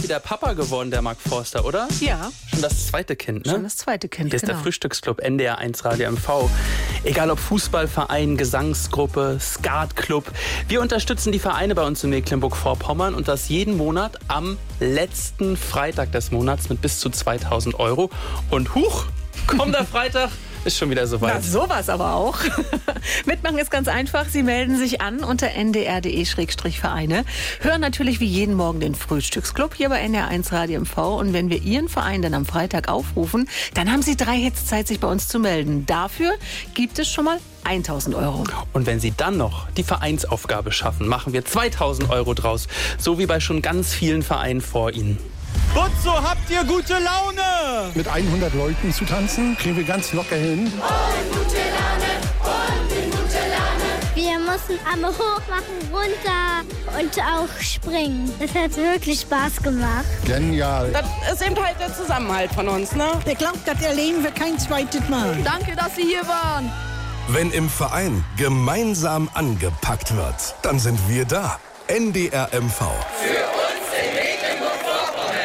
wieder Papa geworden, der Mark Forster, oder? Ja. Schon das zweite Kind, ne? Schon das zweite Kind, Hier ist der Frühstücksclub NDR 1 Radio MV. Egal ob Fußballverein, Gesangsgruppe, Skatclub. Wir unterstützen die Vereine bei uns in Mecklenburg-Vorpommern und das jeden Monat am letzten Freitag des Monats mit bis zu 2.000 €. Und huch, kommender Freitag ist schon wieder soweit. Na, sowas aber auch. Mitmachen ist ganz einfach. Sie melden sich an unter ndr.de/Vereine. Hören natürlich wie jeden Morgen den Frühstücksclub hier bei NDR 1 Radio MV. Und wenn wir Ihren Verein dann am Freitag aufrufen, dann haben Sie 3 Hits Zeit, sich bei uns zu melden. Dafür gibt es schon mal 1.000 €. Und wenn Sie dann noch die Vereinsaufgabe schaffen, machen wir 2.000 € draus. So wie bei schon ganz vielen Vereinen vor Ihnen. Butzo, habt ihr gute Laune? Mit 100 Leuten zu tanzen, kriegen wir ganz locker hin. Und gute Laune. Wir mussten Arme hoch machen, runter und auch springen. Das hat wirklich Spaß gemacht. Genial. Das ist eben halt der Zusammenhalt von uns, ne? Ich glaube, das erleben wir kein zweites Mal. Danke, dass Sie hier waren. Wenn im Verein gemeinsam angepackt wird, dann sind wir da. NDR MV.